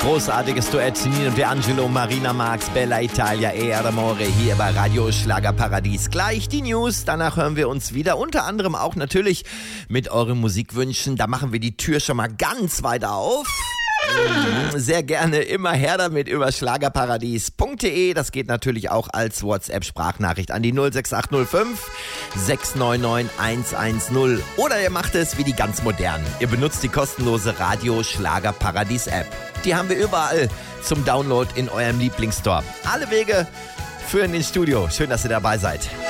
Großartiges Duett, Nino D'Angelo, Marina Marx, Bella Italia, Amore hier bei Radio Schlagerparadies. Gleich die News, danach hören wir uns wieder, unter anderem auch natürlich mit euren Musikwünschen. Da machen wir die Tür schon mal ganz weit auf. Sehr gerne, immer her damit über schlagerparadies.de. Das geht natürlich auch als WhatsApp-Sprachnachricht an die 06805 699 110. Oder ihr macht es wie die ganz modernen. Ihr benutzt die kostenlose Radio Schlagerparadies App. Die haben wir überall zum Download in eurem Lieblingsstore. Alle Wege führen ins Studio. Schön, dass ihr dabei seid.